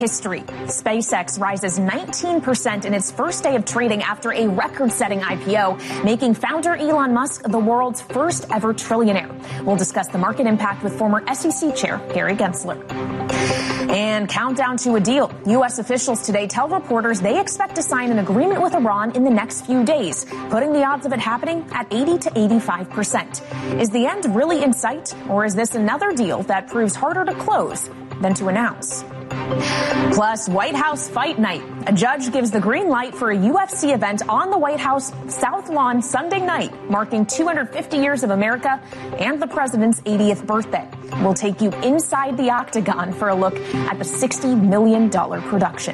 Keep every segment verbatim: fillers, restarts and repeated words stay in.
History. SpaceX rises nineteen percent in its first day of trading after a record-setting I P O, making founder Elon Musk the world's first ever trillionaire. We'll discuss the market impact with former S E C Chair Gary Gensler. And countdown to a deal. U S officials today tell reporters they expect to sign an agreement with Iran in the next few days, putting the odds of it happening at eighty to eighty-five percent. Is the end really in sight, or is this another deal that proves harder to close than to announce? Plus, White House Fight Night. A judge gives the green light for a U F C event on the White House South Lawn Sunday night, marking two hundred fifty years of America and the president's eightieth birthday. We'll take you inside the octagon for a look at the sixty million dollars production.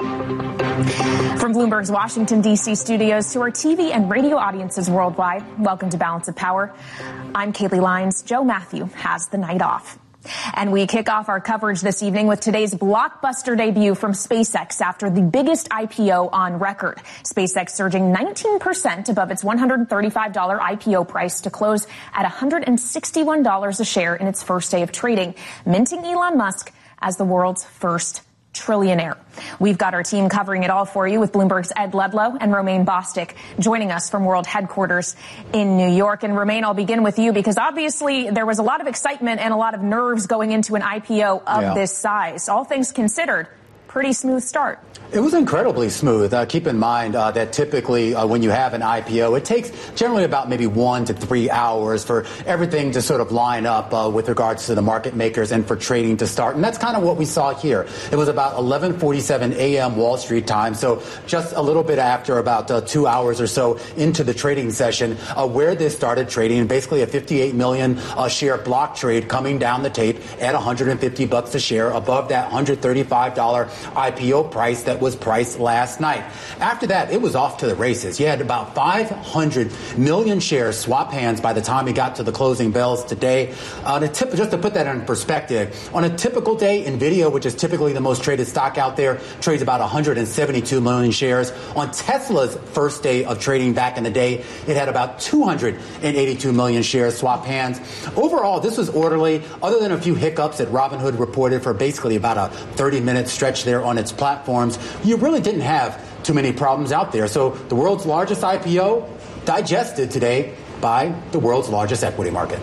From Bloomberg's Washington, D C studios to our T V and radio audiences worldwide, welcome to Balance of Power. I'm Kaylee Lyons. Joe Matthew has the night off. And we kick off our coverage this evening with today's blockbuster debut from SpaceX after the biggest I P O on record. SpaceX surging nineteen percent above its one hundred thirty-five dollars I P O price to close at one hundred sixty-one dollars a share in its first day of trading, minting Elon Musk as the world's first trillionaire. We've got our team covering it all for you with Bloomberg's Ed Ludlow and Romaine Bostick joining us from world headquarters in New York. And Romaine, I'll begin with you because obviously there was a lot of excitement and a lot of nerves going into an I P O of yeah. this size. All things considered, pretty smooth start. It was incredibly smooth. Uh, keep in mind uh, that typically uh, when you have an I P O, it takes generally about maybe one to three hours for everything to sort of line up uh, with regards to the market makers and for trading to start. And that's kind of what we saw here. It was about eleven forty-seven a.m. Wall Street time, so just a little bit after about uh, two hours or so into the trading session uh, where this started trading. Basically a fifty-eight million uh, share block trade coming down the tape at one hundred fifty bucks a share above that one hundred thirty-five dollars I P O price that was priced last night. After that, it was off to the races. You had about five hundred million shares swap hands by the time we got to the closing bells today. Uh, to tip, just to put that in perspective, on a typical day, NVIDIA, which is typically the most traded stock out there, trades about one hundred seventy-two million shares. On Tesla's first day of trading back in the day, it had about two hundred eighty-two million shares swap hands. Overall, this was orderly, other than a few hiccups that Robinhood reported for basically about a thirty-minute stretch there on its platforms. You really didn't have too many problems out there. So the world's largest I P O digested today by the world's largest equity market.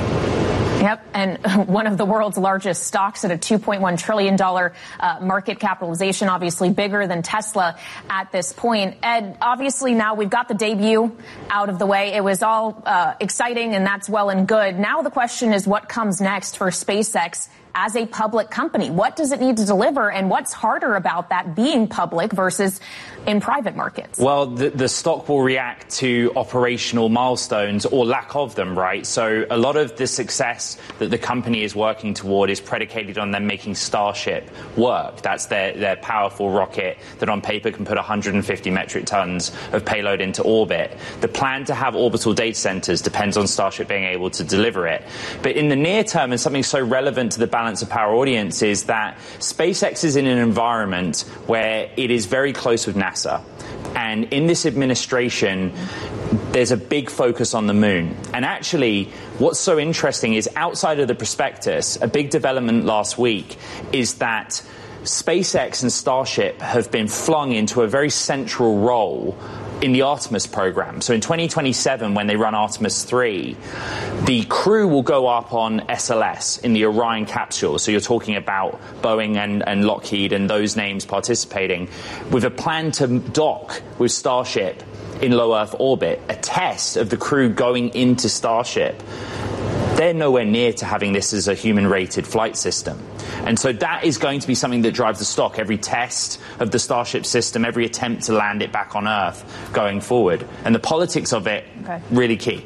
Yep, and one of the world's largest stocks at a two point one trillion dollars uh, market capitalization, obviously bigger than Tesla at this point. Ed, obviously now we've got the debut out of the way. It was all uh, exciting, and that's well and good. Now the question is what comes next for SpaceX as a public company? What does it need to deliver, and what's harder about that being public versus in private markets? Well, the, the stock will react to operational milestones or lack of them, right? So a lot of the success that the company is working toward is predicated on them making Starship work. That's their, their powerful rocket that on paper can put one hundred fifty metric tons of payload into orbit. The plan to have orbital data centers depends on Starship being able to deliver it. But in the near term, and something so relevant to the balance of power audience is that SpaceX is in an environment where it is very close with NASA. And in this administration, there's a big focus on the moon. And actually, what's so interesting is outside of the prospectus, a big development last week is that SpaceX and Starship have been flung into a very central role in the Artemis program. So in twenty twenty-seven, when they run Artemis three, the crew will go up on S L S in the Orion capsule. So you're talking about Boeing and, and Lockheed and those names participating with a plan to dock with Starship in low Earth orbit, a test of the crew going into Starship. They're nowhere near to having this as a human-rated flight system. And so that is going to be something that drives the stock, every test of the Starship system, every attempt to land it back on Earth going forward. And the politics of it, okay, really key.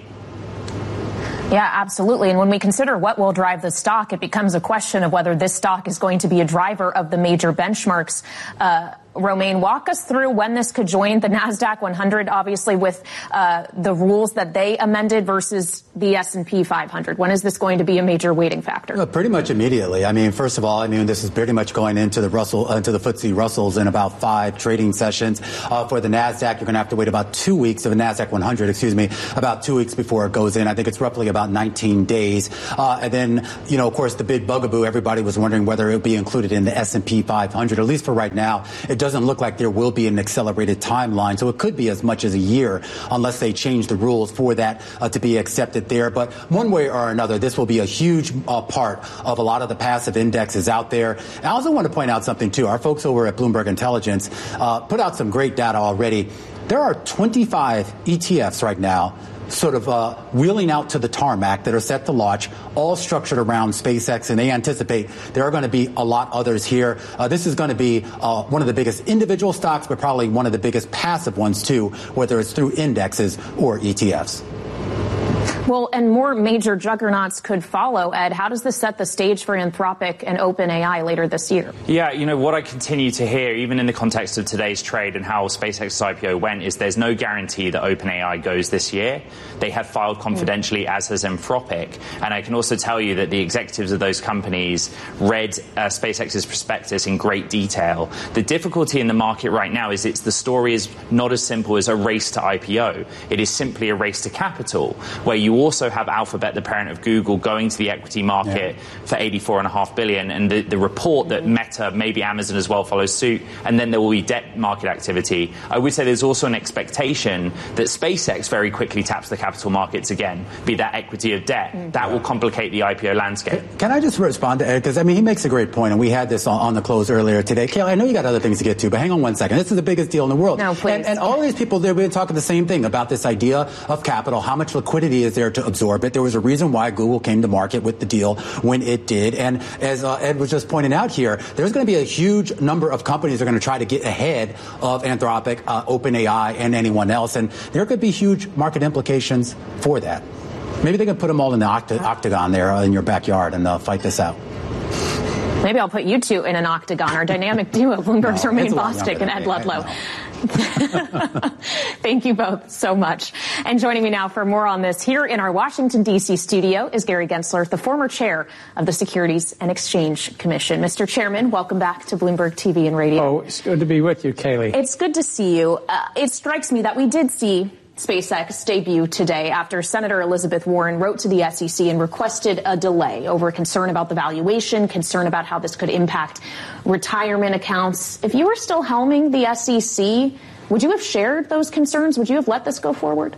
Yeah, absolutely. And when we consider what will drive the stock, it becomes a question of whether this stock is going to be a driver of the major benchmarks. Uh, Romain, walk us through when this could join the NASDAQ one hundred, obviously with uh, the rules that they amended versus the S and P five hundred. When is this going to be a major weighting factor? Well, pretty much immediately. I mean, first of all, I mean, this is pretty much going into the Russell, uh, into the F T S E Russells in about five trading sessions. Uh, for the NASDAQ, you're going to have to wait about two weeks, of the NASDAQ one hundred, excuse me, about two weeks before it goes in. I think it's roughly about nineteen days. Uh, and then, you know, of course, the big bugaboo, everybody was wondering whether it would be included in the S and P five hundred, at least for right now. It doesn't look like there will be an accelerated timeline, so it could be as much as a year unless they change the rules for that uh, to be accepted there. But one way or another, this will be a huge uh, part of a lot of the passive indexes out there. And I also want to point out something, too. Our folks over at Bloomberg Intelligence uh, put out some great data already. There are twenty-five E T Fs right now sort of uh, wheeling out to the tarmac that are set to launch, all structured around SpaceX, and they anticipate there are going to be a lot others here. Uh, this is going to be uh, one of the biggest individual stocks, but probably one of the biggest passive ones, too, whether it's through indexes or E T Fs. Well, and more major juggernauts could follow, Ed. How does this set the stage for Anthropic and OpenAI later this year? Yeah, you know, what I continue to hear, even in the context of today's trade and how SpaceX's I P O went, is there's no guarantee that OpenAI goes this year. They have filed confidentially, mm. as has Anthropic. And I can also tell you that the executives of those companies read uh, SpaceX's prospectus in great detail. The difficulty in the market right now is it's the story is not as simple as a race to I P O. It is simply a race to capital, where you also have Alphabet, the parent of Google, going to the equity market yeah. for eighty-four point five billion dollars, and the, the report that Meta, maybe Amazon as well, follows suit, and then there will be debt market activity. I would say there's also an expectation that SpaceX very quickly taps the capital markets again, be that equity or debt. Mm-hmm. That will complicate the I P O landscape. Can I just respond to Ed? Because, I mean, he makes a great point, and we had this on, on the close earlier today. Kayla, I know you got other things to get to, but hang on one second. This is the biggest deal in the world. No, please. And, and all these people, they've been talking the same thing about this idea of capital, how much liquidity is there to absorb it. There was a reason why Google came to market with the deal when it did. And as uh, Ed was just pointing out here, there's going to be a huge number of companies that are going to try to get ahead of Anthropic, uh, OpenAI, and anyone else. And there could be huge market implications for that. Maybe they can put them all in the oct- octagon there uh, in your backyard and uh, fight this out. Maybe I'll put you two in an octagon, our dynamic duo, Bloomberg's no, Romain Bostick and Ed Ludlow. Thank you both so much. And joining me now for more on this here in our Washington, D C studio is Gary Gensler, the former chair of the Securities and Exchange Commission. Mister Chairman, welcome back to Bloomberg T V and Radio. Oh, it's good to be with you, Kaylee. It's good to see you. Uh, it strikes me that we did see SpaceX debut today after Senator Elizabeth Warren wrote to the S E C and requested a delay over concern about the valuation, concern about how this could impact retirement accounts. If you were still helming the S E C, would you have shared those concerns? Would you have let this go forward?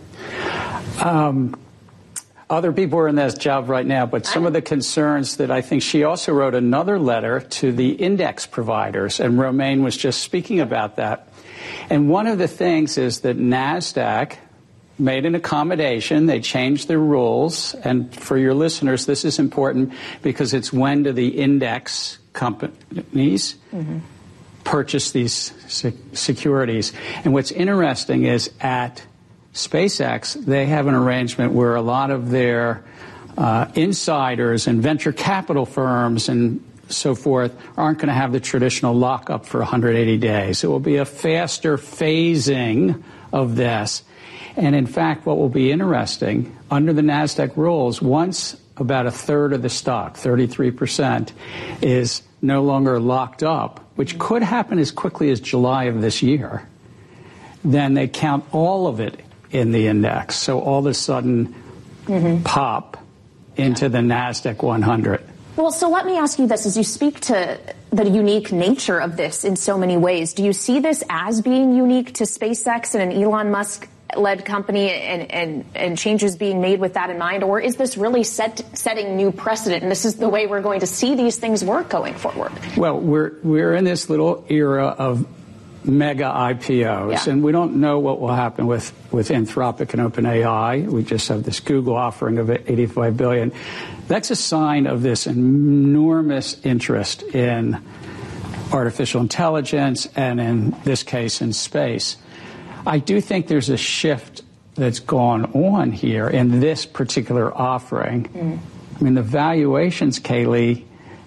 Um, other people are in this job right now, but some of the concerns that I think she also wrote another letter to the index providers, and Romain was just speaking about that. And one of the things is that NASDAQ made an accommodation. They changed their rules. And for your listeners, this is important because it's when do the index companies mm-hmm. purchase these sec- securities. And what's interesting is at SpaceX, they have an arrangement where a lot of their uh, insiders and venture capital firms and so forth aren't going to have the traditional lockup for one hundred eighty days. It will be a faster phasing of this. And in fact, what will be interesting, under the NASDAQ rules, once about a third of the stock, thirty-three percent, is no longer locked up, which could happen as quickly as July of this year, then they count all of it in the index. So all of a sudden, mm-hmm. pop into the NASDAQ one hundred. Well, so let me ask you this. As you speak to the unique nature of this in so many ways, do you see this as being unique to SpaceX and an Elon Musk-led company and, and, and changes being made with that in mind? Or is this really set, setting new precedent, and this is the way we're going to see these things work going forward? Well, we're we're in this little era of mega I P Os, yeah. and we don't know what will happen with, with Anthropic and OpenAI. We just have this Google offering of eighty-five billion dollars. That's a sign of this enormous interest in artificial intelligence and, in this case, in space. I do think there's a shift that's gone on here in this particular offering. Mm. I mean, the valuations, Kaylee,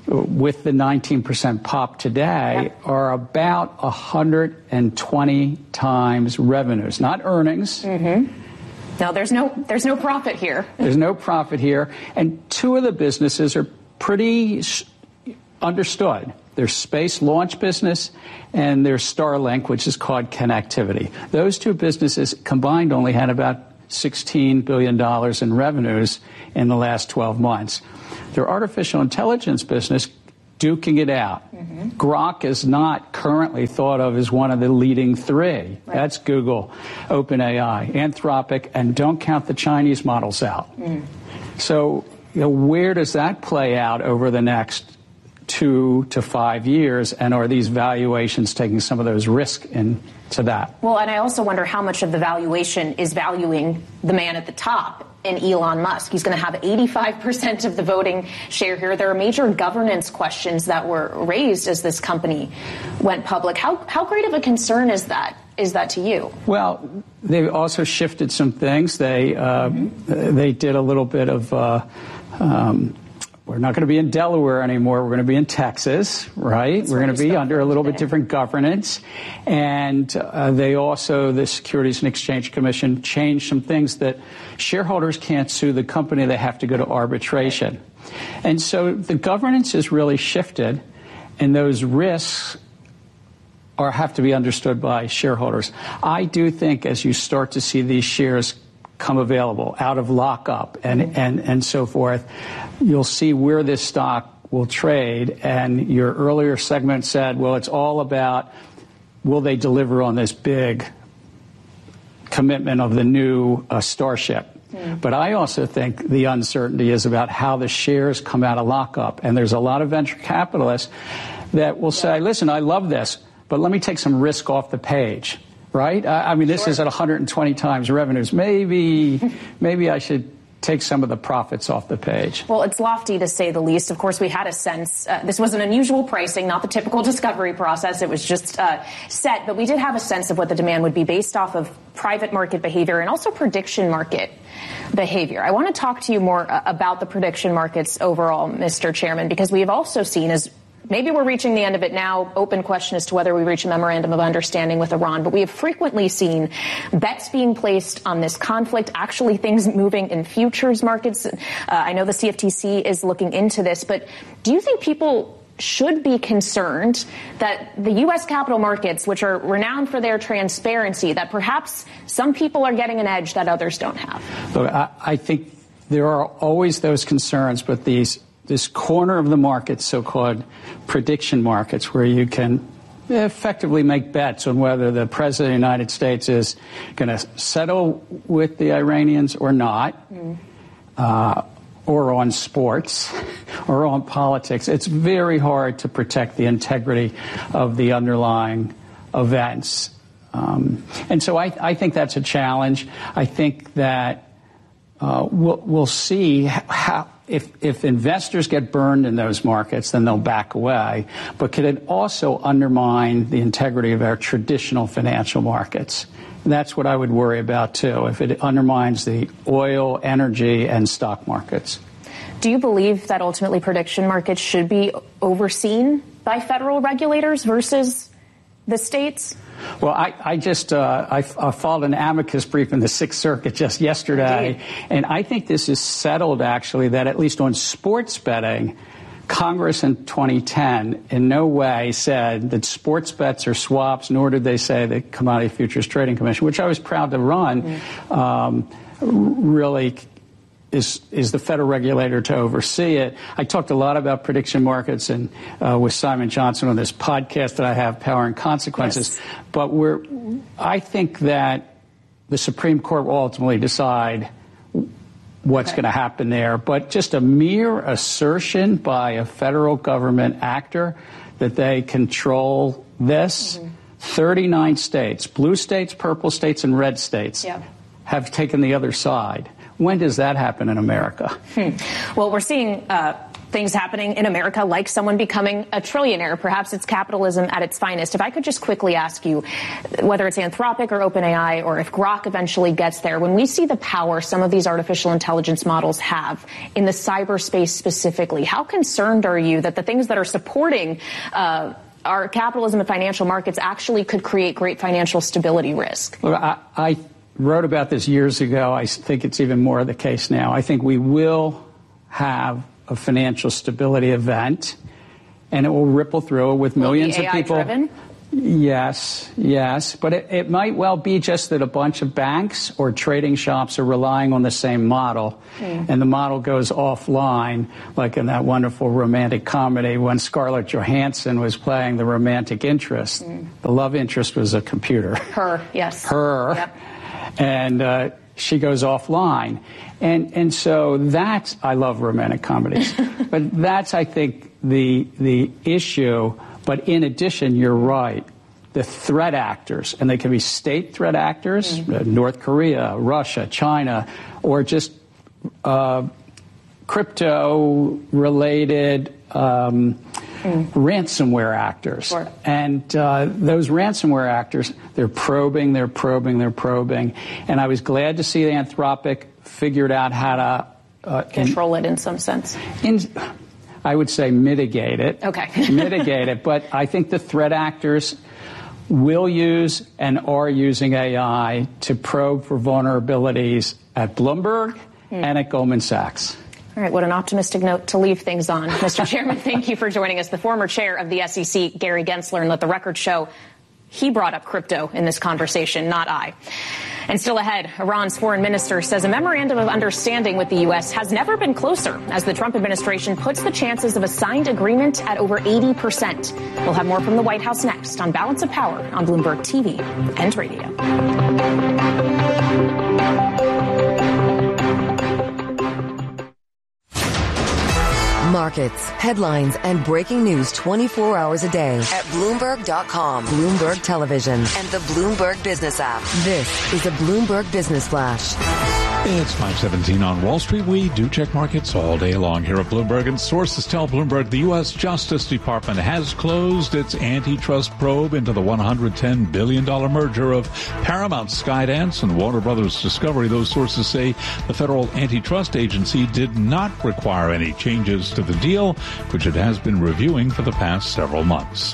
with the nineteen percent pop today, yep. are about one hundred twenty times revenues, not earnings. Mm-hmm. No, there's no there's no profit here. There's no profit here. And two of the businesses are pretty understood. There's space launch business and there's Starlink, which is called connectivity. Those two businesses combined only had about sixteen billion dollars in revenues in the last twelve months. Their artificial intelligence business, duking it out. Mm-hmm. Grok is not currently thought of as one of the leading three. Right. That's Google, OpenAI, Anthropic, and don't count the Chinese models out. Mm. So, you know, where does that play out over the next two to five years, and are these valuations taking some of those risks into that? Well, and I also wonder how much of the valuation is valuing the man at the top in Elon Musk. He's going to have eighty-five percent of the voting share here. There are major governance questions that were raised as this company went public. How how great of a concern is that? Is that to you? Well, they also shifted some things. They uh, mm-hmm. they did a little bit of. Uh, um, We're not going to be in Delaware anymore. We're going to be in Texas, right? That's We're going to be under a little today. bit different governance. And uh, they also, the Securities and Exchange Commission, changed some things that shareholders can't sue the company. They have to go to arbitration. And so the governance has really shifted, and those risks are have to be understood by shareholders. I do think as you start to see these shares come available out of lockup and, mm-hmm. and, and so forth, you'll see where this stock will trade. And your earlier segment said, well, it's all about will they deliver on this big commitment of the new uh, Starship. Mm-hmm. But I also think the uncertainty is about how the shares come out of lockup. And there's a lot of venture capitalists that will say, listen, I love this, but let me take some risk off the page. Right? I mean, this sure. is at one hundred twenty times revenues. Maybe, maybe I should take some of the profits off the page. Well, it's lofty to say the least. Of course, we had a sense. Uh, this was an unusual pricing, not the typical discovery process. It was just uh, set. But we did have a sense of what the demand would be based off of private market behavior and also prediction market behavior. I want to talk to you more uh, about the prediction markets overall, Mister Chairman, because we have also seen as maybe we're reaching the end of it now. Open question as to whether we reach a memorandum of understanding with Iran. But we have frequently seen bets being placed on this conflict, actually things moving in futures markets. Uh, I know the C F T C is looking into this, but do you think people should be concerned that the U S capital markets, which are renowned for their transparency, that perhaps some people are getting an edge that others don't have? Look, I, I think there are always those concerns, but these this corner of the market, so-called prediction markets, where you can effectively make bets on whether the president of the United States is going to settle with the Iranians or not, mm. uh, or on sports, or on politics. It's very hard to protect the integrity of the underlying events. Um, and so I, I think that's a challenge. I think that uh, we'll, we'll see how, If, if investors get burned in those markets, then they'll back away. But could it also undermine the integrity of our traditional financial markets? And that's what I would worry about, too, if it undermines the oil, energy, and stock markets. Do you believe that ultimately prediction markets should be overseen by federal regulators versus the states? Well, I, I just uh, I, I filed an amicus brief in the Sixth Circuit just yesterday, Indeed. and I think this is settled, actually, that at least on sports betting, Congress in twenty ten in no way said that sports bets are swaps, nor did they say the Commodity Futures Trading Commission, which I was proud to run, mm-hmm. um, really is is the federal regulator to oversee it. I talked a lot about prediction markets and uh, with Simon Johnson on this podcast that I have, Power and Consequences. Yes. But we're, I think that the Supreme Court will ultimately decide what's okay. going to happen there. But just a mere assertion by a federal government actor that they control this, mm-hmm. thirty-nine states, blue states, purple states, and red states, yeah. have taken the other side. When does that happen in America? Hmm. Well, we're seeing uh, things happening in America, like someone becoming a trillionaire. Perhaps it's capitalism at its finest. If I could just quickly ask you, whether it's Anthropic or OpenAI, or if Grok eventually gets there, when we see the power some of these artificial intelligence models have in the cyberspace specifically, how concerned are you that the things that are supporting uh, our capitalism and financial markets actually could create great financial stability risk? Well, I, I wrote about this years ago. I think it's even more the case now. I think we will have a financial stability event, and it will ripple through with millions will be of people. A I driven? Yes, yes. But it, it might well be just that a bunch of banks or trading shops are relying on the same model, mm. and the model goes offline, like in that wonderful romantic comedy when Scarlett Johansson was playing the romantic interest. Mm. The love interest was a computer. Her, yes. Her. Yep. And uh, she goes offline. And and so that's, I love romantic comedies, but that's, I think, the the issue. But in addition, you're right, the threat actors, and they can be state threat actors, mm-hmm. uh, North Korea, Russia, China, or just uh, crypto-related um, mm. ransomware actors. Sure. And uh, those ransomware actors, they're probing, they're probing, they're probing. And I was glad to see Anthropic figured out how to uh, control in, it in some sense. In, I would say mitigate it. Okay. mitigate it. But I think the threat actors will use and are using A I to probe for vulnerabilities at Bloomberg mm. and at Goldman Sachs. All right, what an optimistic note to leave things on. Mister Chairman, thank you for joining us. The former chair of the S E C, Gary Gensler, and let the record show he brought up crypto in this conversation, not I. And still ahead, Iran's foreign minister says a memorandum of understanding with the U S has never been closer as the Trump administration puts the chances of a signed agreement at over eighty percent. We'll have more from the White House next on Balance of Power on Bloomberg T V and radio. Markets, headlines, and breaking news twenty-four hours a day at Bloomberg dot com, Bloomberg Television, and the Bloomberg Business app. This is a Bloomberg Business Flash. It's five seventeen on Wall Street. We do check markets all day long here at Bloomberg, and sources tell Bloomberg the U S Justice Department has closed its antitrust probe into the one hundred ten billion dollars merger of Paramount, Skydance, and Warner Brothers Discovery. Those sources say the federal antitrust agency did not require any changes to the deal, which it has been reviewing for the past several months.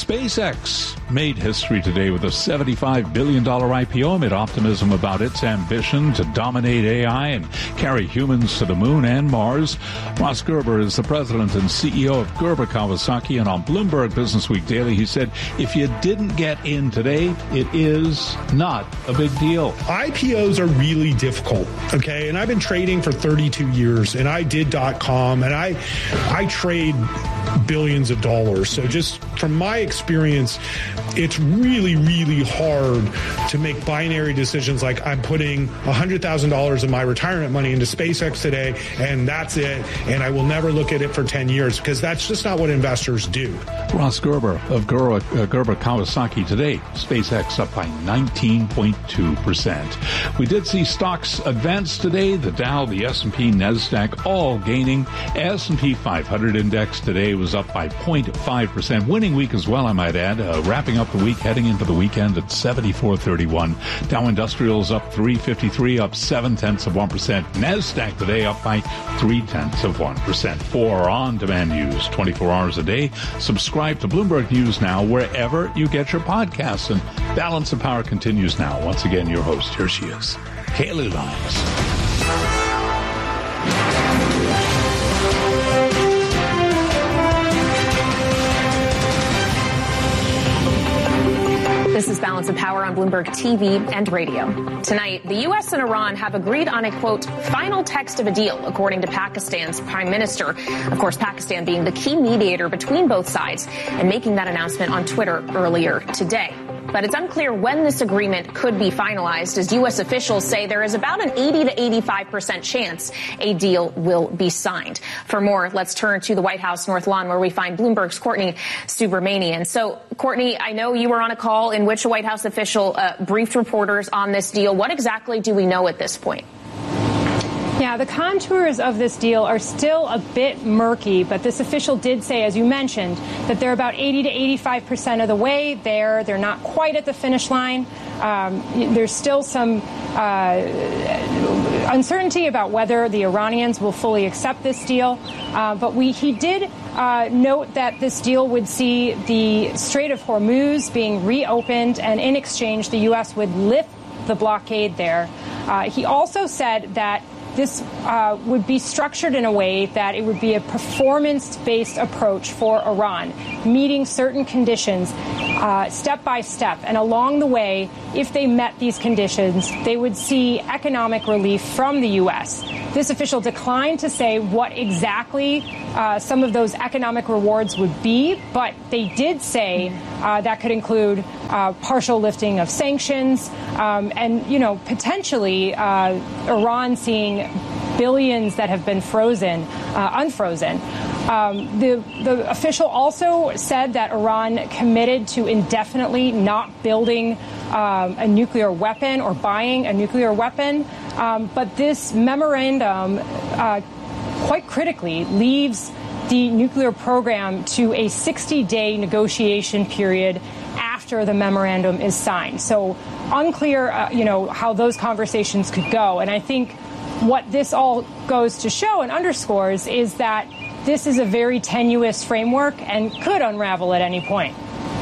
SpaceX made history today with a seventy-five billion dollars I P O amid optimism about its ambition to dominate A I and carry humans to the moon and Mars. Ross Gerber is the president and C E O of Gerber Kawasaki, and on Bloomberg Business Week Daily, he said, if you didn't get in today, it is not a big deal. I P Os are really difficult, okay? And I've been trading for thirty-two years, and I did .com, and I, I trade billions of dollars. So just from my experience, it's really, really hard to make binary decisions like I'm putting one hundred thousand dollars of my retirement money into SpaceX today, and that's it, and I will never look at it for ten years, because that's just not what investors do. Ross Gerber of Gerber, uh, Gerber Kawasaki today. SpaceX up by nineteen point two percent. We did see stocks advance today. The Dow, the S and P, NASDAQ all gaining. S and P five hundred index today was up by zero point five percent. Winning week as well, I might add. Uh, wrapping up the week, heading into the weekend at seventy-four thirty-one. Dow Industrials up three fifty-three, up seven tenths of one percent. NASDAQ today up by three tenths of one percent. For on-demand news twenty-four hours a day, subscribe to Bloomberg News Now wherever you get your podcasts. And Balance of Power continues now. Once again, your host, here she is, Kaylee Lyons. This is Balance of Power on Bloomberg T V and radio. Tonight, the U S and Iran have agreed on a, quote, final text of a deal, according to Pakistan's prime minister. Of course, Pakistan being the key mediator between both sides and making that announcement on Twitter earlier today. But it's unclear when this agreement could be finalized, as U S officials say there is about an eighty to eighty-five percent chance a deal will be signed. For more, let's turn to the White House North Lawn, where we find Bloomberg's Courtney Subramanian. So, Courtney, I know you were on a call in which a White House official uh, briefed reporters on this deal. What exactly do we know at this point? Yeah, the contours of this deal are still a bit murky, but this official did say, as you mentioned, that they're about eighty to eighty-five percent of the way there. They're not quite at the finish line. Um, there's still some uh, uncertainty about whether the Iranians will fully accept this deal. Uh, but we, he did uh, note that this deal would see the Strait of Hormuz being reopened, and in exchange, the U S would lift the blockade there. Uh, he also said that this uh, would be structured in a way that it would be a performance-based approach for Iran, meeting certain conditions uh, step by step. And along the way, if they met these conditions, they would see economic relief from the U S. This official declined to say what exactly uh, some of those economic rewards would be, but they did say uh, that could include uh, partial lifting of sanctions um, and, you know, potentially uh, Iran seeing billions that have been frozen, uh, unfrozen. Um, the, the official also said that Iran committed to indefinitely not building um, a nuclear weapon or buying a nuclear weapon. Um, but this memorandum, uh, quite critically, leaves the nuclear program to a sixty-day negotiation period after the memorandum is signed. So unclear, uh, you know, how those conversations could go. And I think what this all goes to show and underscores is that this is a very tenuous framework and could unravel at any point.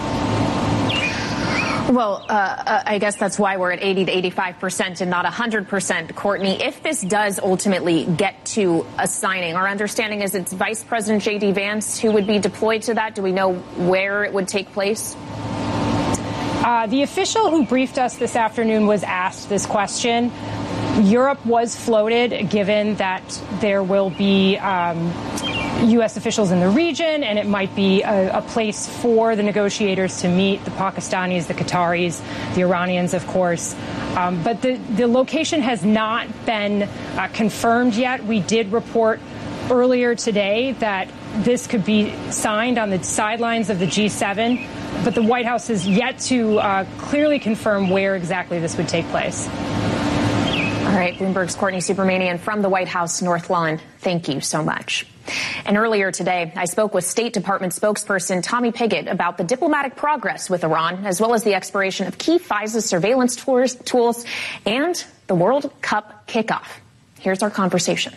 Well, uh, uh, I guess that's why we're at eighty to eighty-five percent and not one hundred percent, Courtney. If this does ultimately get to a signing, our understanding is it's Vice President J D Vance who would be deployed to that. Do we know where it would take place? Uh, the official who briefed us this afternoon was asked this question. Europe was floated, given that there will be um, U S officials in the region, and it might be a, a place for the negotiators to meet, the Pakistanis, the Qataris, the Iranians, of course. Um, but the, the location has not been uh, confirmed yet. We did report earlier today that this could be signed on the sidelines of the G seven, but the White House has yet to uh, clearly confirm where exactly this would take place. All right, Bloomberg's Courtney Supermanian from the White House North Lawn. Thank you so much. And earlier today, I spoke with State Department spokesperson Tommy Pigott about the diplomatic progress with Iran, as well as the expiration of key FISA surveillance tools and the World Cup kickoff. Here's our conversation.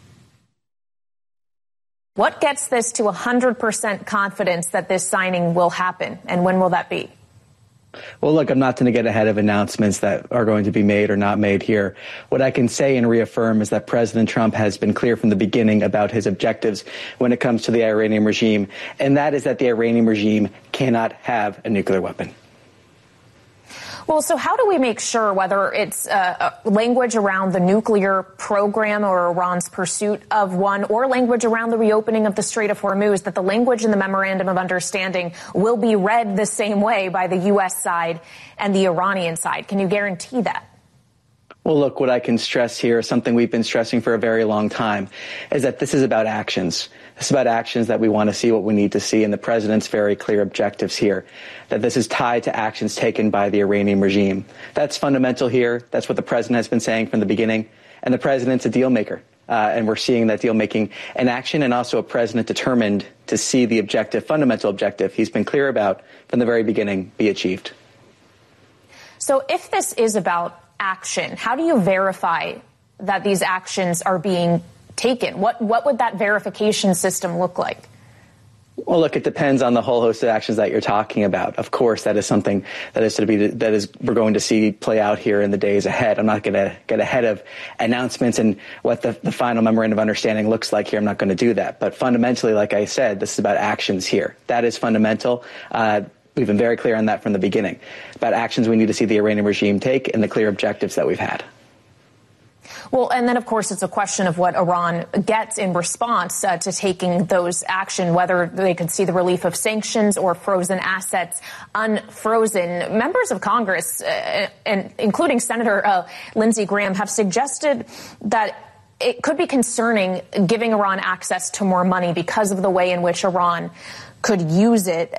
What gets this to one hundred percent confidence that this signing will happen, and when will that be? Well, look, I'm not going to get ahead of announcements that are going to be made or not made here. What I can say and reaffirm is that President Trump has been clear from the beginning about his objectives when it comes to the Iranian regime, and that is that the Iranian regime cannot have a nuclear weapon. Well, so how do we make sure, whether it's uh, language around the nuclear program or Iran's pursuit of one, or language around the reopening of the Strait of Hormuz, that the language in the Memorandum of Understanding will be read the same way by the U S side and the Iranian side? Can you guarantee that? Well, look, what I can stress here, something we've been stressing for a very long time, is that this is about actions. It's about actions that we want to see what we need to see, and the president's very clear objectives here, that this is tied to actions taken by the Iranian regime. That's fundamental here. That's what the president has been saying from the beginning. And the president's a deal maker. Uh, and we're seeing that deal making in action, and also a president determined to see the objective, fundamental objective he's been clear about from the very beginning, be achieved. So if this is about action, how do you verify that these actions are being taken? What what would that verification system look like? Well, look, it depends on the whole host of actions that you're talking about. Of course, that is something that is to be that is we're going to see play out here in the days ahead. I'm not going to get ahead of announcements and what the, the final memorandum of understanding looks like here. I'm not going to do that. But fundamentally, like I said, this is about actions here. That is fundamental. Uh, we've been very clear on that from the beginning, about actions we need to see the Iranian regime take and the clear objectives that we've had. Well, and then, of course, it's a question of what Iran gets in response uh, to taking those action, whether they could see the relief of sanctions or frozen assets unfrozen. Members of Congress, uh, and including Senator uh, Lindsey Graham, have suggested that it could be concerning giving Iran access to more money because of the way in which Iran could use it.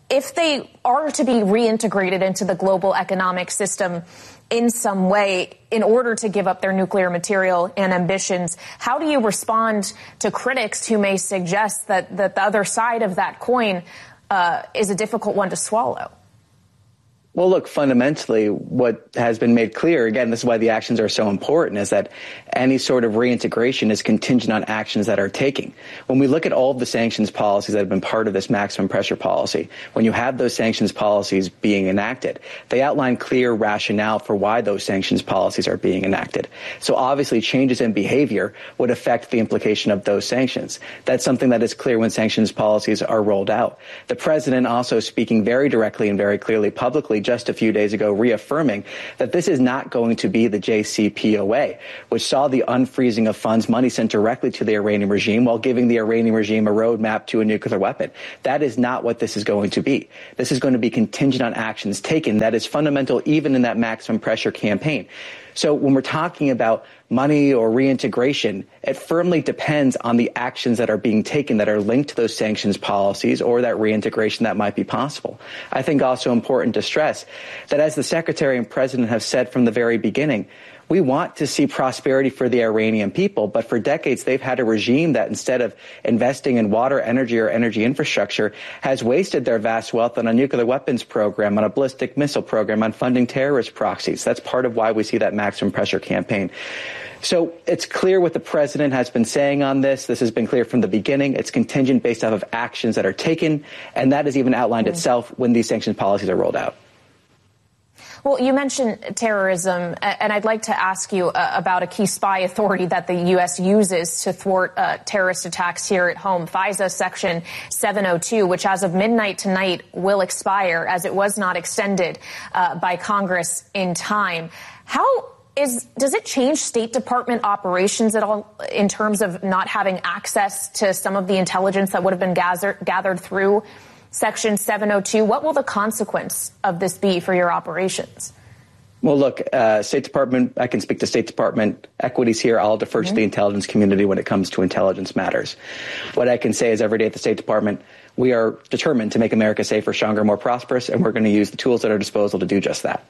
if they are to be reintegrated into the global economic system in some way in order to give up their nuclear material and ambitions, how do you respond to critics who may suggest that, that the other side of that coin uh, is a difficult one to swallow? Well, look, fundamentally, what has been made clear, again, this is why the actions are so important, is that any sort of reintegration is contingent on actions that are taken. When we look at all of the sanctions policies that have been part of this maximum pressure policy, when you have those sanctions policies being enacted, they outline clear rationale for why those sanctions policies are being enacted. So obviously, changes in behavior would affect the implication of those sanctions. That's something that is clear when sanctions policies are rolled out. The president also speaking very directly and very clearly publicly just a few days ago, reaffirming that this is not going to be the J C P O A, which saw the unfreezing of funds, money sent directly to the Iranian regime while giving the Iranian regime a roadmap to a nuclear weapon. That is not what this is going to be. This is going to be contingent on actions taken. That is fundamental even in that maximum pressure campaign. So when we're talking about money or reintegration, it firmly depends on the actions that are being taken that are linked to those sanctions policies or that reintegration that might be possible. I think also important to stress that as the Secretary and President have said from the very beginning, we want to see prosperity for the Iranian people, but for decades they've had a regime that instead of investing in water, energy, or energy infrastructure has wasted their vast wealth on a nuclear weapons program, on a ballistic missile program, on funding terrorist proxies. That's part of why we see that maximum pressure campaign. So it's clear what the president has been saying on this. This has been clear from the beginning. It's contingent based off of actions that are taken, and that is even outlined mm-hmm. itself when these sanctions policies are rolled out. Well, you mentioned terrorism, and I'd like to ask you uh, about a key spy authority that the U S uses to thwart uh, terrorist attacks here at home, FISA Section seven oh two, which as of midnight tonight will expire as it was not extended uh, by Congress in time. How is does it change State Department operations at all in terms of not having access to some of the intelligence that would have been gather, gathered through Section seven oh two? What will the consequence of this be for your operations? Well, look, uh, State Department, I can speak to State Department equities here. I'll defer mm-hmm. to the intelligence community when it comes to intelligence matters. What I can say is every day at the State Department, we are determined to make America safer, stronger, more prosperous, and we're going to use the tools at our disposal to do just that.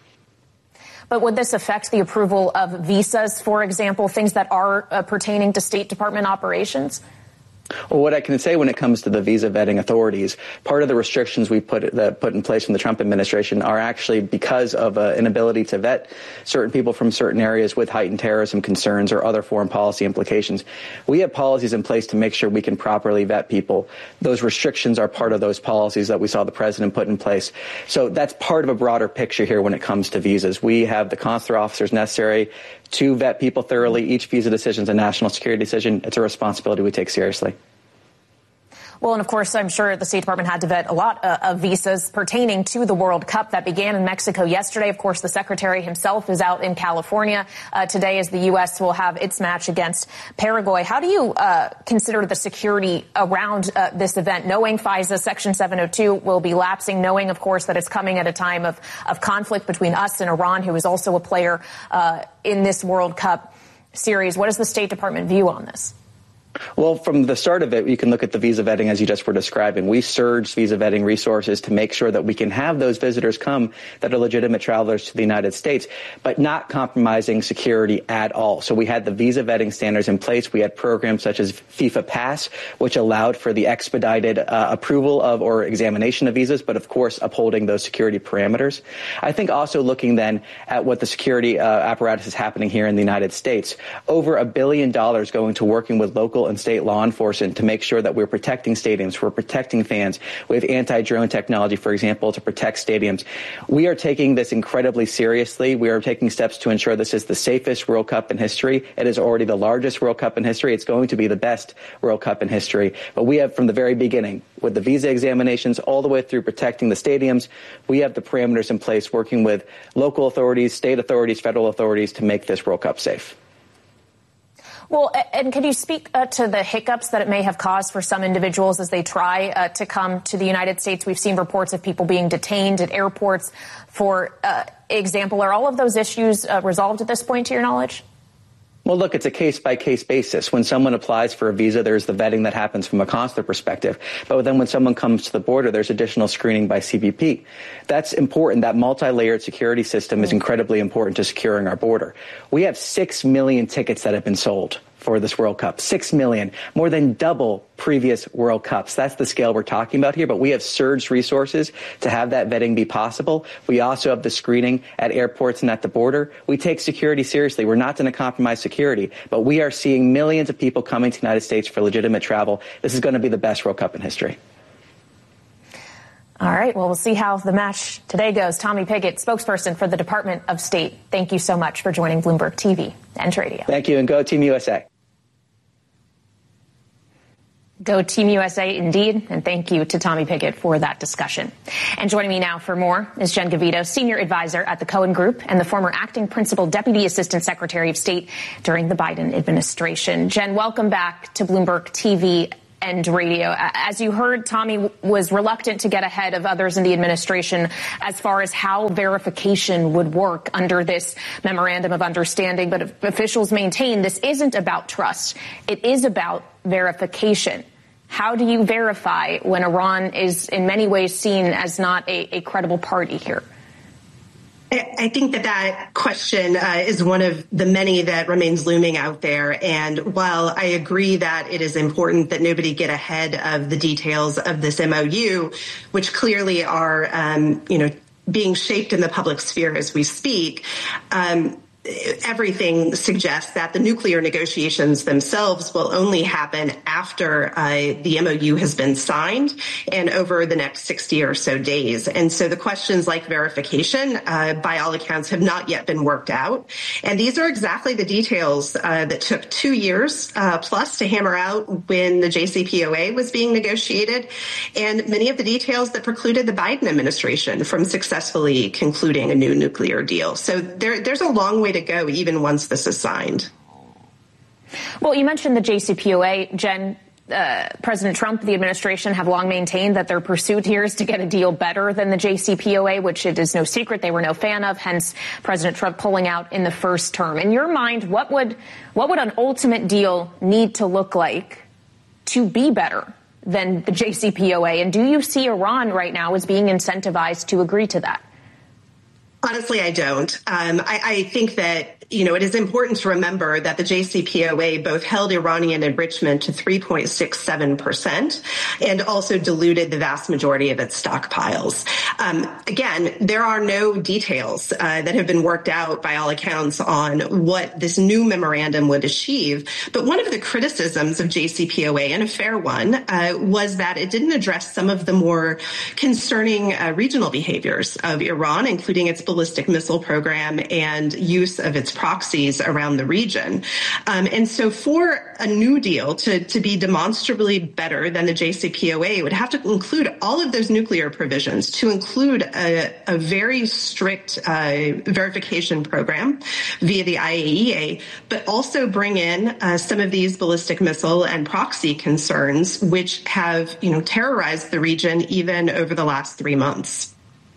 But would this affect the approval of visas, for example, things that are uh, pertaining to State Department operations? Well, what I can say when it comes to the visa vetting authorities, part of the restrictions we put that put in place from the Trump administration are actually because of uh, inability to vet certain people from certain areas with heightened terrorism concerns or other foreign policy implications. We have policies in place to make sure we can properly vet people. Those restrictions are part of those policies that we saw the president put in place. So that's part of a broader picture here when it comes to visas. We have the consular officers necessary to vet people thoroughly. Each visa decision is a national security decision. It's a responsibility we take seriously. Well, and of course, I'm sure the State Department had to vet a lot uh, of visas pertaining to the World Cup that began in Mexico yesterday. Of course, the Secretary himself is out in California uh, today as the U S will have its match against Paraguay. How do you uh, consider the security around uh, this event, knowing FISA Section seven oh two will be lapsing, knowing, of course, that it's coming at a time of, of conflict between us and Iran, who is also a player uh, in this World Cup series? What is the State Department view on this? Well, from the start of it, you can look at the visa vetting as you just were describing. We surged visa vetting resources to make sure that we can have those visitors come that are legitimate travelers to the United States, but not compromising security at all. So we had the visa vetting standards in place. We had programs such as FIFA Pass, which allowed for the expedited uh, approval of or examination of visas, but of course upholding those security parameters. I think also looking then at what the security uh, apparatus is happening here in the United States, over a billion dollars going to working with local and state law enforcement to make sure that we're protecting stadiums, we're protecting fans. We have anti-drone technology, for example, to protect stadiums. We are taking this incredibly seriously. We are taking steps to ensure this is the safest World Cup in history. It is already the largest World Cup in history. It's going to be the best World Cup in history. But we have, from the very beginning, with the visa examinations all the way through protecting the stadiums, we have the parameters in place working with local authorities, state authorities, federal authorities to make this World Cup safe. Well, and can you speak uh, to the hiccups that it may have caused for some individuals as they try uh, to come to the United States? We've seen reports of people being detained at airports, for uh, example. Are all of those issues uh, resolved at this point, to your knowledge? Well, look, it's a case-by-case basis. When someone applies for a visa, there's the vetting that happens from a consular perspective. But then when someone comes to the border, there's additional screening by C B P. That's important. That multi-layered security system is incredibly important to securing our border. We have six million tickets that have been sold for this World Cup. Six million, more than double previous World Cups. That's the scale we're talking about here, but we have surged resources to have that vetting be possible. We also have the screening at airports and at the border. We take security seriously. We're not going to compromise security, but we are seeing millions of people coming to the United States for legitimate travel. This is going to be the best World Cup in history. All right, well, we'll see how the match today goes. Tommy Pigott, spokesperson for the Department of State, thank you so much for joining Bloomberg T V and Radio. Thank you, and go Team U S A. Go Team U S A indeed, and thank you to Tommy Pigott for that discussion. And joining me now for more is Jen Gavito, senior advisor at the Cohen Group and the former acting principal deputy assistant secretary of state during the Biden administration. Jen, welcome back to Bloomberg T V and Radio. As you heard, Tommy was reluctant to get ahead of others in the administration as far as how verification would work under this memorandum of understanding. But officials maintain this isn't about trust. It is about verification. How do you verify when Iran is in many ways seen as not a, a credible party here? I think that that question uh, is one of the many that remains looming out there. And while I agree that it is important that nobody get ahead of the details of this M O U, which clearly are, um, you know, being shaped in the public sphere as we speak, um, everything suggests that the nuclear negotiations themselves will only happen after uh, the M O U has been signed and over the next sixty or so days. And so the questions like verification, uh, by all accounts, have not yet been worked out. And these are exactly the details uh, that took two years uh, plus to hammer out when the J C P O A was being negotiated, and many of the details that precluded the Biden administration from successfully concluding a new nuclear deal. So there, there's a long way to go even once this is signed. Well, you mentioned the J C P O A, Jen. Uh, President Trump, the administration have long maintained that their pursuit here is to get a deal better than the J C P O A, which it is no secret they were no fan of, hence President Trump pulling out in the first term. In your mind, what would what would an ultimate deal need to look like to be better than the J C P O A? And do you see Iran right now as being incentivized to agree to that? Honestly, I don't. Um, I, I think that, you know, it is important to remember that the J C P O A both held Iranian enrichment to three point six seven percent and also diluted the vast majority of its stockpiles. Um, again, there are no details uh, that have been worked out by all accounts on what this new memorandum would achieve. But one of the criticisms of J C P O A, and a fair one, uh, was that it didn't address some of the more concerning uh, regional behaviors of Iran, including its ballistic missile program and use of its proxies around the region. Um, and so for a new deal to, to be demonstrably better than the J C P O A, it would have to include all of those nuclear provisions, to include a, a very strict uh, verification program via the I A E A, but also bring in uh, some of these ballistic missile and proxy concerns, which have, you know, terrorized the region even over the last three months.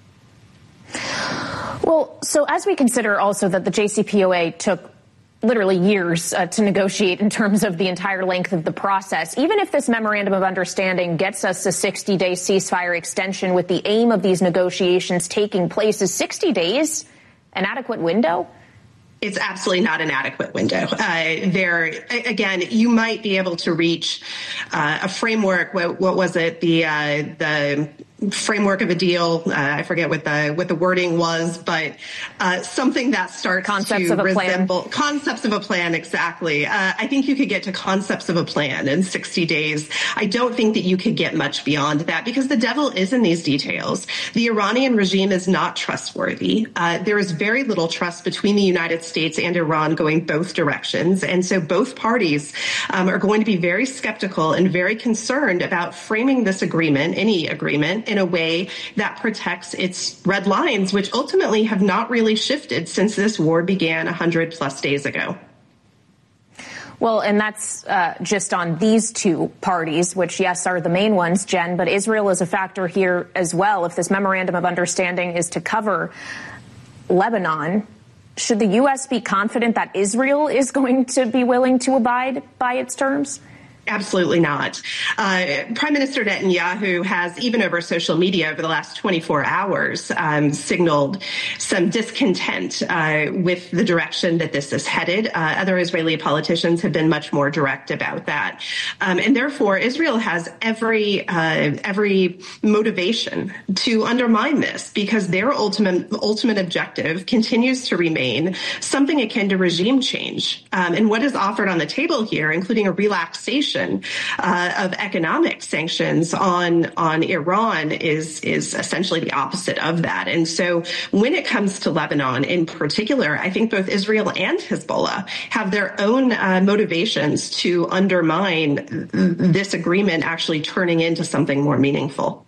Well, so as we consider also that the J C P O A took literally years uh, to negotiate in terms of the entire length of the process, even if this memorandum of understanding gets us a sixty-day ceasefire extension with the aim of these negotiations taking place, is sixty days an adequate window? It's absolutely not an adequate window. Uh, there, again, you might be able to reach uh, a framework. What, what was it? The uh, the framework of a deal. Uh, I forget what the what the wording was, but uh, something that starts concepts to of a resemble plan. concepts of a plan. Exactly. Uh, I think you could get to concepts of a plan in sixty days. I don't think that you could get much beyond that, because the devil is in these details. The Iranian regime is not trustworthy. Uh, there is very little trust between the United States and Iran going both directions, and so both parties um, are going to be very skeptical and very concerned about framing this agreement, any agreement, in a way that protects its red lines, which ultimately have not really shifted since this war began one hundred plus days ago. Well, and that's uh, just on these two parties, which, yes, are the main ones, Jen, but Israel is a factor here as well. If this memorandum of understanding is to cover Lebanon, should the U S be confident that Israel is going to be willing to abide by its terms? Absolutely not. Uh, Prime Minister Netanyahu has, even over social media over the last twenty-four hours, um, signaled some discontent uh, with the direction that this is headed. Uh, other Israeli politicians have been much more direct about that. Um, and therefore, Israel has every uh, every motivation to undermine this, because their ultimate ultimate objective continues to remain something akin to regime change. Um, and what is offered on the table here, including a relaxation Uh, of economic sanctions on on Iran, is is essentially the opposite of that. And so when it comes to Lebanon in particular, I think both Israel and Hezbollah have their own uh, motivations to undermine this agreement actually turning into something more meaningful.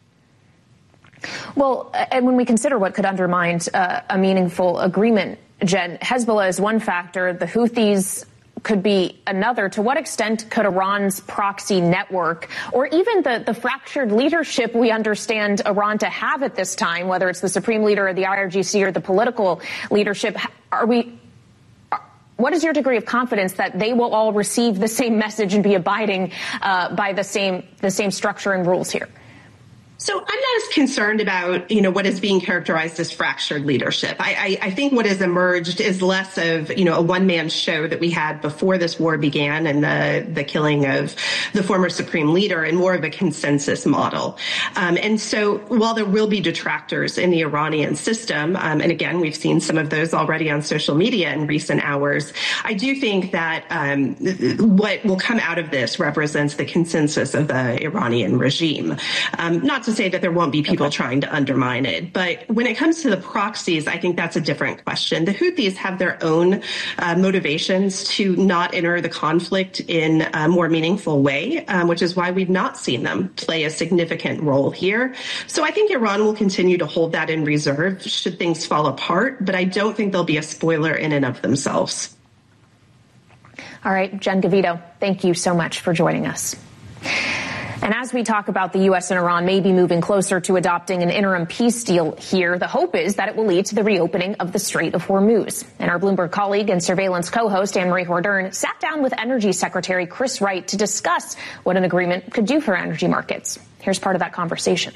Well, and when we consider what could undermine uh, a meaningful agreement, Jen, Hezbollah is one factor. The Houthis could be another. To what extent could Iran's proxy network, or even the, the fractured leadership we understand Iran to have at this time, whether it's the supreme leader of the I R G C or the political leadership, are we, what is your degree of confidence that they will all receive the same message and be abiding uh, by the same the same structure and rules here? So I'm not as concerned about, you know, what is being characterized as fractured leadership. I, I, I think what has emerged is less of, you know, a one-man show that we had before this war began and the, the killing of the former supreme leader, and more of a consensus model. Um, and so while there will be detractors in the Iranian system, um, and again, we've seen some of those already on social media in recent hours, I do think that um, what will come out of this represents the consensus of the Iranian regime. Um, not to say that there won't be people okay. trying to undermine it. But when it comes to the proxies, I think that's a different question. The Houthis have their own uh, motivations to not enter the conflict in a more meaningful way, um, which is why we've not seen them play a significant role here. So I think Iran will continue to hold that in reserve should things fall apart, but I don't think they'll be a spoiler in and of themselves. All right, Jen Gavito, thank you so much for joining us. And as we talk about the U S and Iran maybe moving closer to adopting an interim peace deal here, the hope is that it will lead to the reopening of the Strait of Hormuz. And our Bloomberg colleague and surveillance co-host Anne-Marie Hordern sat down with Energy Secretary Chris Wright to discuss what an agreement could do for energy markets. Here's part of that conversation.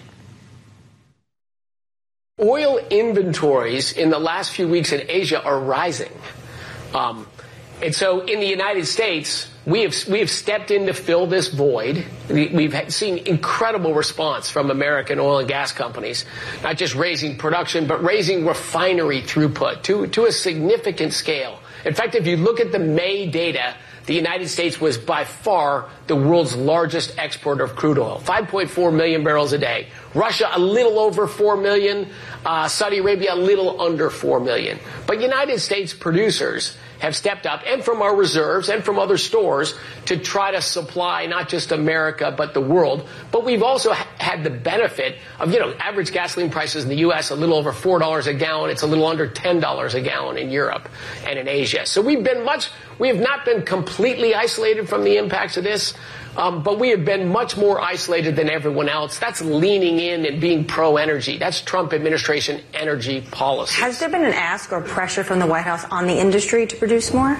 Oil inventories in the last few weeks in Asia are rising. Um, and so in the United States, We have we have stepped in to fill this void. We've seen incredible response from American oil and gas companies, not just raising production, but raising refinery throughput to, to a significant scale. In fact, if you look at the May data, the United States was by far the world's largest exporter of crude oil, five point four million barrels a day. Russia, a little over four million. Uh, Saudi Arabia, a little under four million. But United States producers have stepped up, and from our reserves and from other stores, to try to supply not just America but the world. But we've also ha- had the benefit of, you know, average gasoline prices in the U S a little over four dollars a gallon. It's a little under ten dollars a gallon in Europe and in Asia. So we've been much, we have not been completely isolated from the impacts of this, um, but we have been much more isolated than everyone else. That's leaning in and being pro-energy. That's Trump administration energy policy. Has there been an ask or pressure from the White House on the industry to produce more?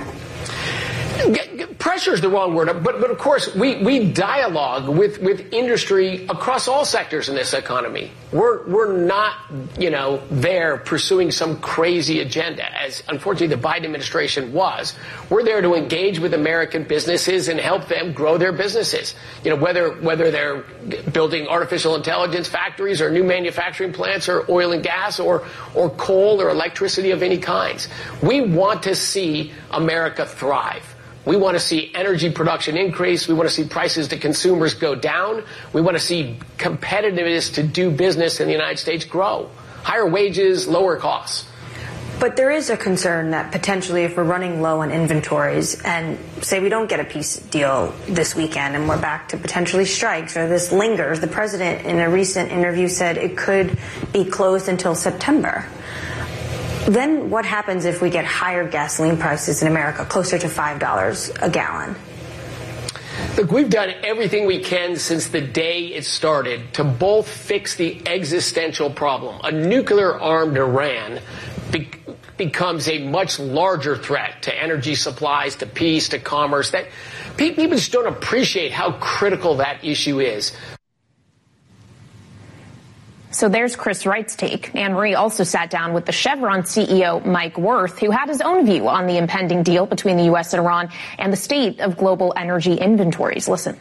Pressure is the wrong word, but but of course we, we dialogue with, with industry across all sectors in this economy. We're we're not, you know, there pursuing some crazy agenda, as unfortunately the Biden administration was. We're there to engage with American businesses and help them grow their businesses. You know, whether whether they're building artificial intelligence factories or new manufacturing plants or oil and gas or or coal or electricity of any kinds. We want to see America thrive. We want to see energy production increase. We want to see prices to consumers go down. We want to see competitiveness to do business in the United States grow. Higher wages, lower costs. But there is a concern that potentially if we're running low on inventories and say we don't get a peace deal this weekend and we're back to potentially strikes or this lingers, the president in a recent interview said it could be closed until September. Then what happens if we get higher gasoline prices in America, closer to five dollars a gallon? Look, we've done everything we can since the day it started to both fix the existential problem. A nuclear-armed Iran be- becomes a much larger threat to energy supplies, to peace, to commerce. That people just don't appreciate how critical that issue is. So there's Chris Wright's take. Anne Marie also sat down with the Chevron C E O, Mike Wirth, who had his own view on the impending deal between the U S and Iran and the state of global energy inventories. Listen.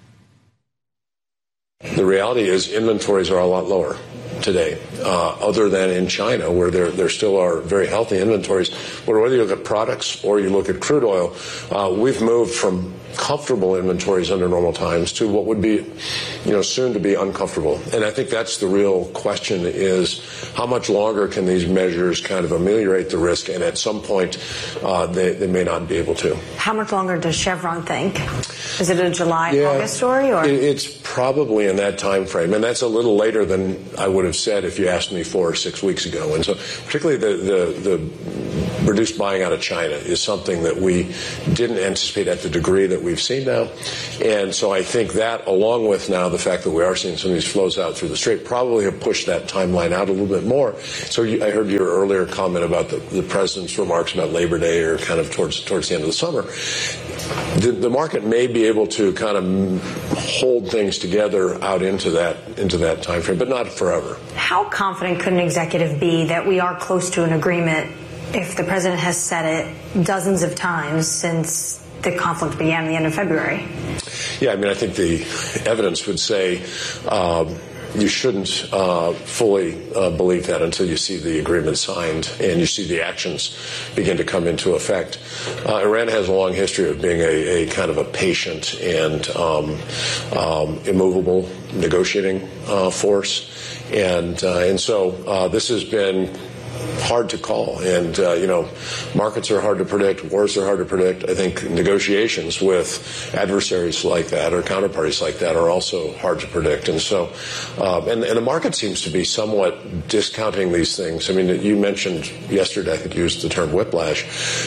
The reality is inventories are a lot lower today, uh, other than in China, where there there still are very healthy inventories. But whether you look at products or you look at crude oil, uh, we've moved from comfortable inventories under normal times to what would be, you know, soon to be uncomfortable. And I think that's the real question, is how much longer can these measures kind of ameliorate the risk? And at some point, uh, they, they may not be able to. How much longer does Chevron think? Is it a July, yeah, August story? Or? It's probably in that time frame. And that's a little later than I would have said if you asked me four or six weeks ago. And so particularly the, the, the reduced buying out of China is something that we didn't anticipate at the degree that we've seen now. And so I think that, along with now the fact that we are seeing some of these flows out through the Strait, probably have pushed that timeline out a little bit more. So you, I heard your earlier comment about the, the president's remarks about Labor Day, or kind of towards towards the end of the summer. The, the market may be able to kind of hold things together out into that into that time frame, but not forever. How confident could an executive be that we are close to an agreement if the president has said it dozens of times since the conflict began at the end of February? Yeah, I mean, I think the evidence would say um, you shouldn't uh, fully uh, believe that until you see the agreement signed and you see the actions begin to come into effect. Uh, Iran has a long history of being a, a kind of a patient and um, um, immovable negotiating uh, force, and uh, and so uh, this has been hard to call, and uh, you know, markets are hard to predict, wars are hard to predict. I think negotiations with adversaries like that or counterparties like that are also hard to predict, and so uh, and, and the market seems to be somewhat discounting these things. I mean, you mentioned yesterday, I think you used the term whiplash.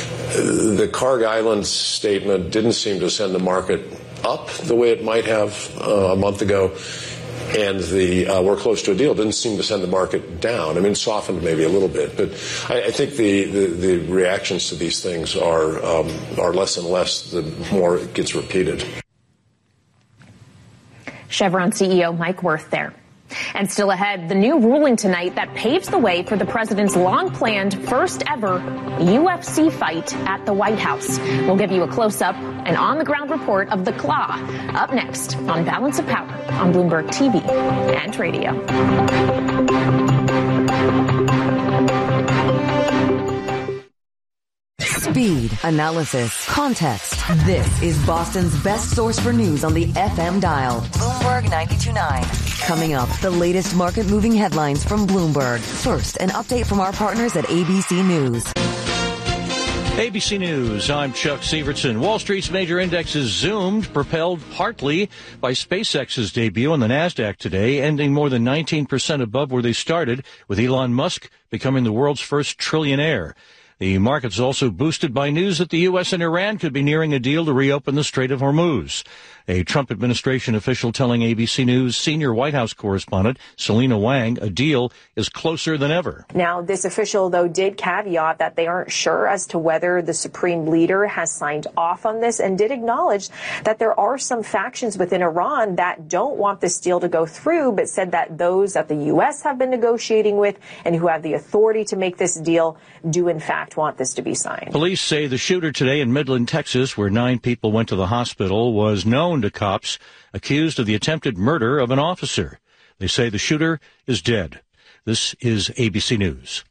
The Karg Island statement didn't seem to send the market up the way it might have uh, a month ago. And the uh, we're close to a deal didn't seem to send the market down. I mean, softened maybe a little bit, but I, I think the, the, the reactions to these things are um, are less and less the more it gets repeated. Chevron C E O Mike Wirth there. And still ahead, the new ruling tonight that paves the way for the president's long-planned first ever U F C fight at the White House. We'll give you a close-up and on-the-ground report of the claw up next on Balance of Power on Bloomberg T V and radio. Speed, analysis, context. This is Boston's best source for news on the F M dial. Bloomberg ninety-two point nine. Coming up, the latest market-moving headlines from Bloomberg. First, an update from our partners at A B C News. A B C News, I'm Chuck Sievertson. Wall Street's major indexes zoomed, propelled partly by SpaceX's debut on the NASDAQ today, ending more than nineteen percent above where they started, with Elon Musk becoming the world's first trillionaire. The market's also boosted by news that the U S and Iran could be nearing a deal to reopen the Strait of Hormuz. A Trump administration official telling A B C News senior White House correspondent Selena Wang a deal is closer than ever. Now, this official, though, did caveat that they aren't sure as to whether the supreme leader has signed off on this, and did acknowledge that there are some factions within Iran that don't want this deal to go through, but said that those that the U S have been negotiating with and who have the authority to make this deal do, in fact, want this to be signed. Police say the shooter today in Midland, Texas, where nine people went to the hospital, was known to cops accused of the attempted murder of an officer. They say the shooter is dead. This is A B C News.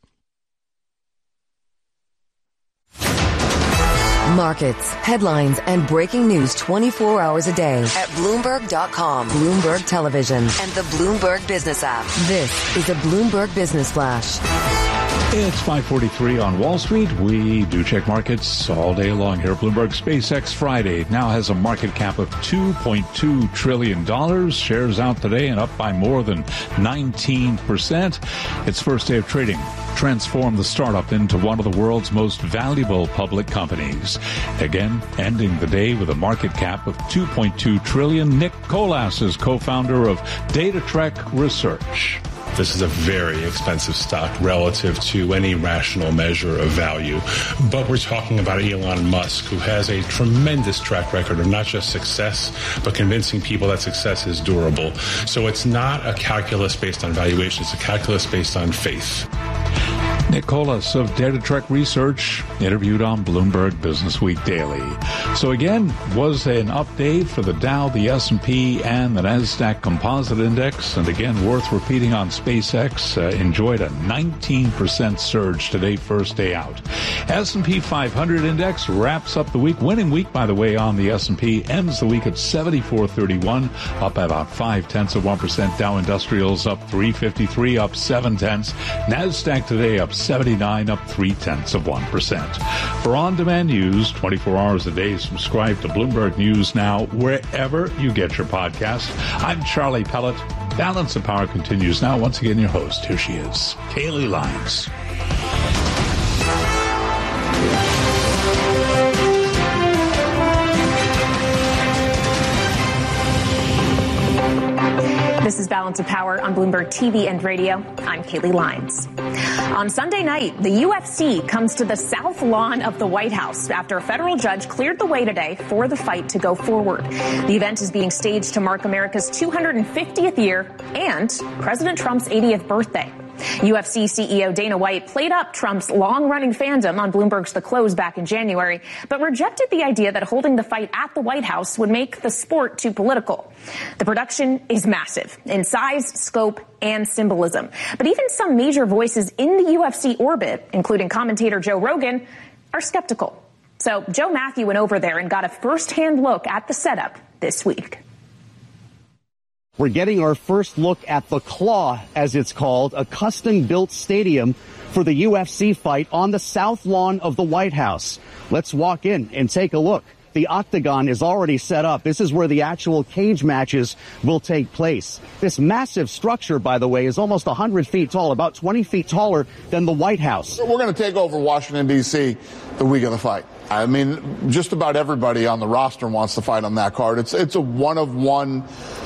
Markets, headlines, and breaking news twenty-four hours a day at Bloomberg dot com, Bloomberg Television, and the Bloomberg Business app. This is a Bloomberg Business Flash. It's five forty-three on Wall Street. We do check markets all day long here at Bloomberg. SpaceX Friday now has a market cap of two point two trillion dollars. Shares out today and up by more than nineteen percent. Its first day of trading transformed the startup into one of the world's most valuable public companies. Again, ending the day with a market cap of two point two trillion dollars. Nick Colas is co-founder of DataTrek Research. This is a very expensive stock relative to any rational measure of value. But we're talking about Elon Musk, who has a tremendous track record of not just success, but convincing people that success is durable. So it's not a calculus based on valuation. It's a calculus based on faith. Nick Colas of DataTrek Research interviewed on Bloomberg Business Week Daily. So again, was an update for the Dow, the S and P, and the NASDAQ Composite Index. And again, worth repeating on SpaceX, uh, enjoyed a nineteen percent surge today, first day out. S and P five hundred Index wraps up the week. Winning week, by the way, on the S and P, ends the week at seventy-four thirty-one, up about five tenths of one percent. Dow Industrials up three fifty-three, up seven tenths. NASDAQ today up seventy-nine, up three tenths of one percent. For on-demand news, twenty-four hours a day, subscribe to Bloomberg News Now wherever you get your podcast. I'm Charlie Pellet. Balance of Power continues now. Once again, your host. Here she is, Kaylee Lyons. This is Balance of Power on Bloomberg T V and radio. I'm Kaylee Lyons. On Sunday night, the U F C comes to the south lawn of the White House after a federal judge cleared the way today for the fight to go forward. The event is being staged to mark America's two hundred fiftieth year and President Trump's eightieth birthday. U F C C E O Dana White played up Trump's long-running fandom on Bloomberg's The Close back in January, but rejected the idea that holding the fight at the White House would make the sport too political. The production is massive in size, scope, and symbolism. But even some major voices in the U F C orbit, including commentator Joe Rogan, are skeptical. So Joe Matthew went over there and got a first-hand look at the setup this week. We're getting our first look at the Claw, as it's called, a custom-built stadium for the U F C fight on the south lawn of the White House. Let's walk in and take a look. The octagon is already set up. This is where the actual cage matches will take place. This massive structure, by the way, is almost one hundred feet tall, about twenty feet taller than the White House. We're going to take over Washington, D C the week of the fight. I mean, just about everybody on the roster wants to fight on that card. It's, it's a one-of-one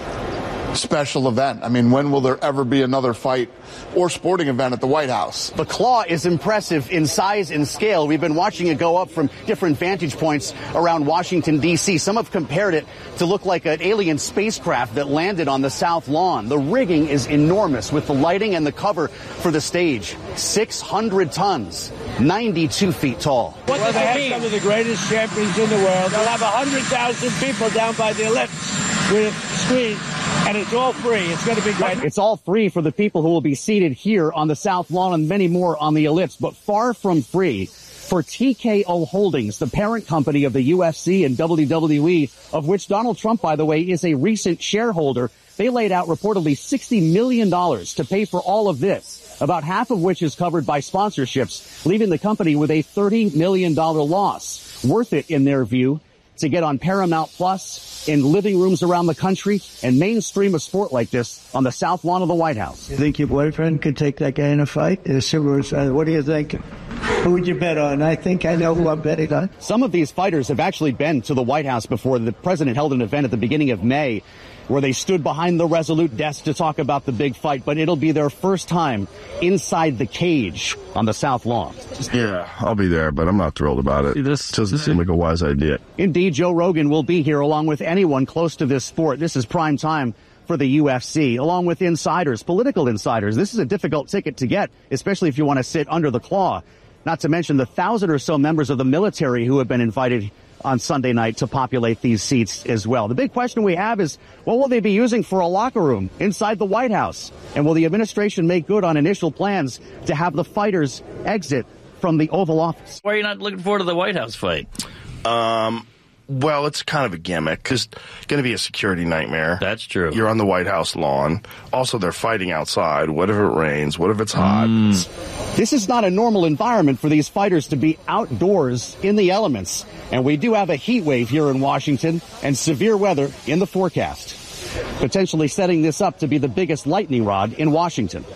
special event. I mean, when will there ever be another fight or sporting event at the White House? The Claw is impressive in size and scale. We've been watching it go up from different vantage points around Washington, D C. Some have compared it to look like an alien spacecraft that landed on the south lawn. The rigging is enormous with the lighting and the cover for the stage. six hundred tons, ninety-two feet tall. What well, they have some of the greatest champions in the world. They'll have one hundred thousand people down by the ellipse with screens. And it's all free. It's going to be great. It's all free for the people who will be seated here on the south lawn and many more on the ellipse, but far from free for T K O Holdings, the parent company of the U F C and W W E, of which Donald Trump, by the way, is a recent shareholder. They laid out reportedly sixty million dollars to pay for all of this, about half of which is covered by sponsorships, leaving the company with a thirty million dollars loss. Worth it, in their view, to get on Paramount Plus, in living rooms around the country, and mainstream a sport like this on the south lawn of the White House. You think your boyfriend could take that guy in a fight? What do you think? Who would you bet on? I think I know who I'm betting on. Some of these fighters have actually been to the White House before. The president held an event at the beginning of May where they stood behind the Resolute desk to talk about the big fight, but it'll be their first time inside the cage on the south lawn. Yeah, I'll be there, but I'm not thrilled about it. This doesn't seem like a wise idea. Indeed, Joe Rogan will be here along with anyone close to this sport. This is prime time for the U F C, along with insiders, political insiders. This is a difficult ticket to get, especially if you want to sit under the Claw. Not to mention the thousand or so members of the military who have been invited on Sunday night to populate these seats as well. The big question we have is, what will they be using for a locker room inside the White House? And will the administration make good on initial plans to have the fighters exit from the Oval Office? Why are you not looking forward to the White House fight? Um... Well, it's kind of a gimmick. It's going to be a security nightmare. That's true. You're on the White House lawn. Also, they're fighting outside. What if it rains? What if it's hot? Mm. This is not a normal environment for these fighters to be outdoors in the elements. And we do have a heat wave here in Washington and severe weather in the forecast, potentially setting this up to be the biggest lightning rod in Washington.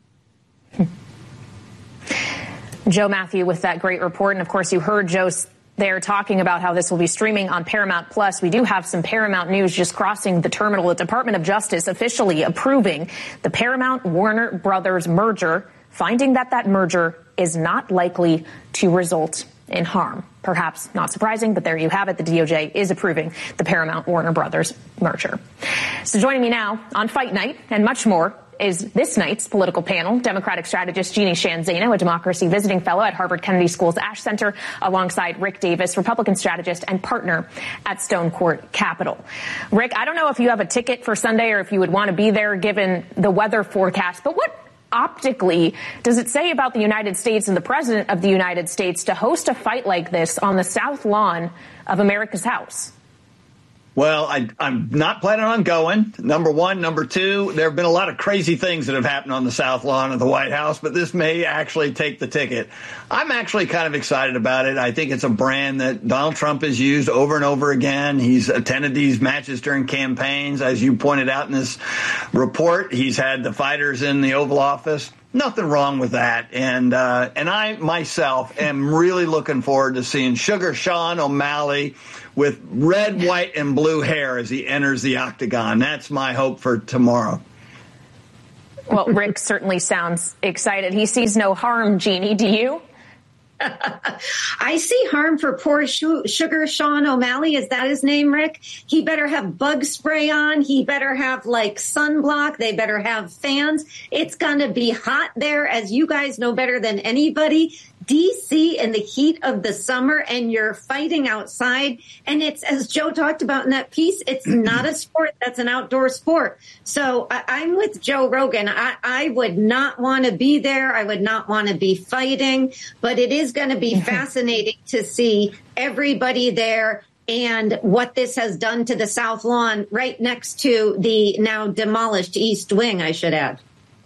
Joe Matthew with that great report. And of course, you heard Joe They're talking about how this will be streaming on Paramount Plus. We do have some Paramount news just crossing the terminal. The Department of Justice officially approving the Paramount-Warner Brothers merger, finding that that merger is not likely to result in harm. Perhaps not surprising, but there you have it. The D O J is approving the Paramount-Warner Brothers merger. So joining me now on Fight Night and much more is this night's political panel, Democratic strategist Jeannie Sheehan Zaino, a democracy visiting fellow at Harvard Kennedy School's Ash Center, alongside Rick Davis, Republican strategist and partner at Stone Court Capital. Rick, I don't know if you have a ticket for Sunday or if you would want to be there given the weather forecast, but what optically does it say about the United States and the president of the United States to host a fight like this on the South Lawn of America's House? Well, I, I'm not planning on going, number one. Number two, there have been a lot of crazy things that have happened on the South Lawn of the White House, but this may actually take the ticket. I'm actually kind of excited about it. I think it's a brand that Donald Trump has used over and over again. He's attended these matches during campaigns. As you pointed out in this report, he's had the fighters in the Oval Office. Nothing wrong with that. And uh, and I myself am really looking forward to seeing Sugar Sean O'Malley with red, white, and blue hair as he enters the octagon. That's my hope for tomorrow. Well, Rick certainly sounds excited. He sees no harm, Jeannie. Do you? I see harm for poor Sugar Sean O'Malley. Is that his name, Rick? He better have bug spray on. He better have like sunblock. They better have fans. It's going to be hot there, as you guys know better than anybody. D C in the heat of the summer, and you're fighting outside. And it's, as Joe talked about in that piece, it's not a sport. That's an outdoor sport. So I, I'm with Joe Rogan. I, I would not want to be there. I would not want to be fighting. But it is going to be fascinating to see everybody there and what this has done to the South Lawn right next to the now demolished East Wing, I should add.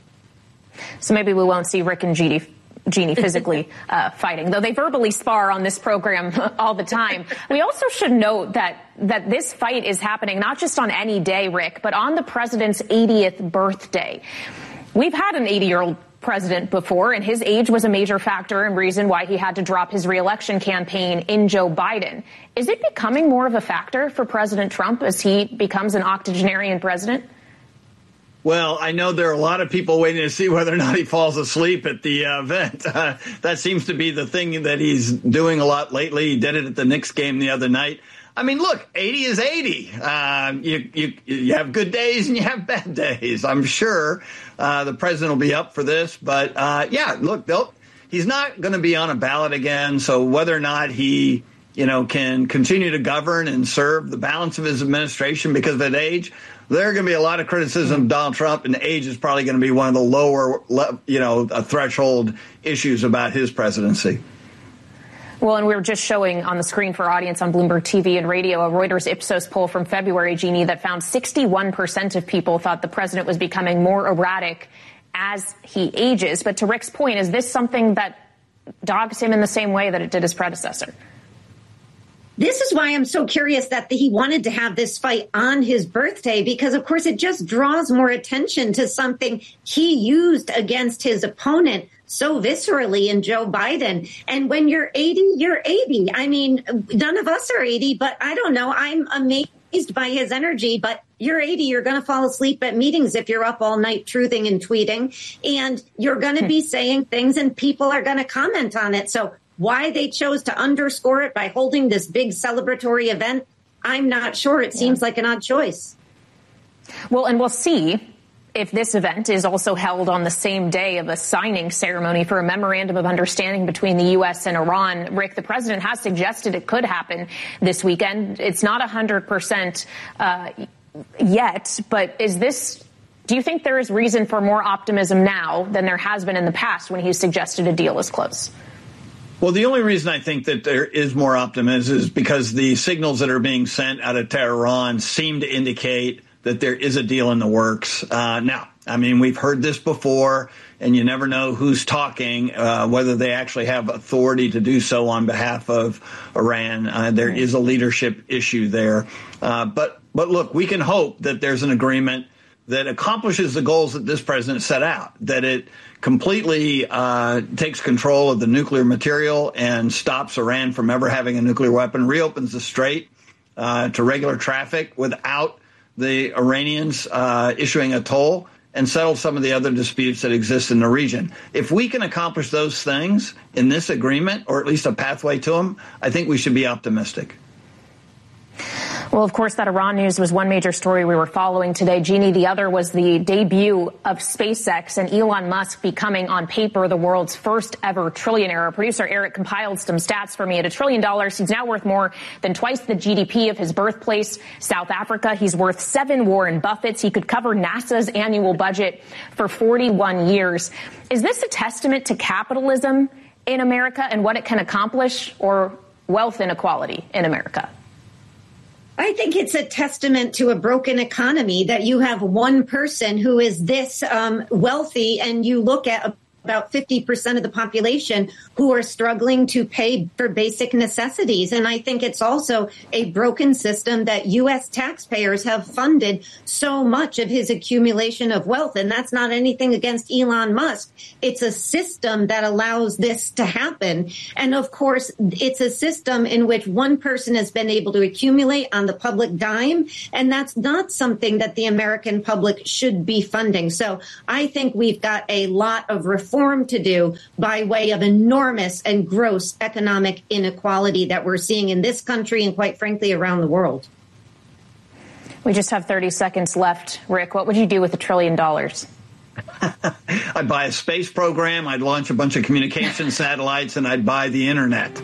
So maybe we won't see Rick and Jeannie Jeannie physically uh, fighting, though they verbally spar on this program all the time. We also should note that that this fight is happening not just on any day, Rick, but on the president's eightieth birthday. We've had an eighty-year-old president before, and his age was a major factor and reason why he had to drop his reelection campaign in Joe Biden. Is it becoming more of a factor for President Trump as he becomes an octogenarian president? Well, I know there are a lot of people waiting to see whether or not he falls asleep at the uh, event. Uh, that seems to be the thing that he's doing a lot lately. He did it at the Knicks game the other night. I mean, look, eighty is eighty. Uh, you, you, you have good days and you have bad days. I'm sure uh, the president will be up for this. But, uh, yeah, look, he's not going to be on a ballot again. So whether or not he, you know, can continue to govern and serve the balance of his administration because of that age, there are going to be a lot of criticism of Donald Trump, and age is probably going to be one of the lower, you know, threshold issues about his presidency. Well, and we were just showing on the screen for our audience on Bloomberg T V and radio a Reuters Ipsos poll from February, Jeannie, that found sixty-one percent of people thought the president was becoming more erratic as he ages. But to Rick's point, is this something that dogs him in the same way that it did his predecessor? This is why I'm so curious that he wanted to have this fight on his birthday, because, of course, it just draws more attention to something he used against his opponent so viscerally in Joe Biden. And when you're eighty, you're eighty. I mean, none of us are eighty, but I don't know. I'm amazed by his energy. But you're eighty, you're going to fall asleep at meetings if you're up all night truthing and tweeting. And you're going to be saying things and people are going to comment on it. So why they chose to underscore it by holding this big celebratory event, I'm not sure. It seems like an odd choice. Well, and we'll see if this event is also held on the same day of a signing ceremony for a memorandum of understanding between the U S and Iran. Rick, the president has suggested it could happen this weekend. It's not one hundred percent uh, yet, but is this, do you think there is reason for more optimism now than there has been in the past when he suggested a deal is close? Well, the only reason I think that there is more optimism is because the signals that are being sent out of Tehran seem to indicate that there is a deal in the works. Uh, now, I mean, we've heard this before, and you never know who's talking, uh, whether they actually have authority to do so on behalf of Iran. Uh, there is a leadership issue there. Uh, but but look, we can hope that there's an agreement that accomplishes the goals that this president set out, that it completely uh, takes control of the nuclear material and stops Iran from ever having a nuclear weapon, reopens the Strait uh, to regular traffic without the Iranians uh, issuing a toll, and settle some of the other disputes that exist in the region. If we can accomplish those things in this agreement, or at least a pathway to them, I think we should be optimistic. Well, of course, that Iran news was one major story we were following today. Jeannie, the other was the debut of SpaceX and Elon Musk becoming, on paper, the world's first ever trillionaire. Our producer Eric compiled some stats for me. At a trillion dollars, he's now worth more than twice the G D P of his birthplace, South Africa. He's worth seven Warren Buffetts. He could cover NASA's annual budget for forty-one years. Is this a testament to capitalism in America and what it can accomplish, or wealth inequality in America? I think it's a testament to a broken economy that you have one person who is this um, wealthy, and you look at about fifty percent of the population who are struggling to pay for basic necessities. And I think it's also a broken system that U S taxpayers have funded so much of his accumulation of wealth. And that's not anything against Elon Musk. It's a system that allows this to happen. And of course, it's a system in which one person has been able to accumulate on the public dime. And that's not something that the American public should be funding. So I think we've got a lot of reform to do by way of enormous and gross economic inequality that we're seeing in this country and, quite frankly, around the world. We just have thirty seconds left. Rick, what would you do with a trillion dollars? I'd buy a space program, I'd launch a bunch of communication satellites, and I'd buy the internet.